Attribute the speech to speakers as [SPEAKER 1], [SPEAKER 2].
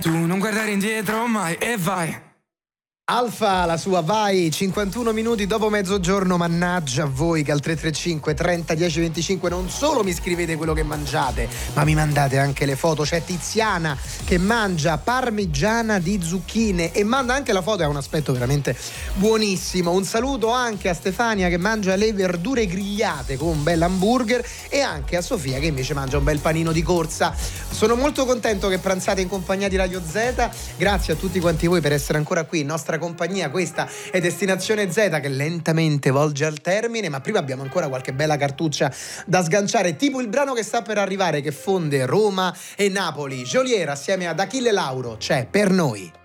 [SPEAKER 1] Tu non guardare indietro mai e vai.
[SPEAKER 2] Alfa, la sua vai, 51 minuti dopo mezzogiorno, mannaggia a voi che al 335 30 10 25 non solo mi scrivete quello che mangiate, ma mi mandate anche le foto. C'è Tiziana che mangia parmigiana di zucchine e manda anche la foto, ha un aspetto veramente buonissimo. Un saluto anche a Stefania che mangia le verdure grigliate con un bel hamburger e anche a Sofia che invece mangia un bel panino di corsa. Sono molto contento che pranzate in compagnia di Radio Z, grazie a tutti quanti voi per essere ancora qui in nostra compagnia. Questa è Destinazione Z che lentamente volge al termine, ma prima abbiamo ancora qualche bella cartuccia da sganciare, tipo il brano che sta per arrivare che fonde Roma e Napoli. Geolier assieme ad Achille Lauro c'è Per Noi.